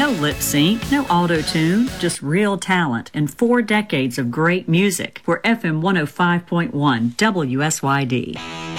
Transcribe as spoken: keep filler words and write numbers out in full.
No lip sync, no auto-tune, just real talent and four decades of great music. For F M one oh five point one W S Y D.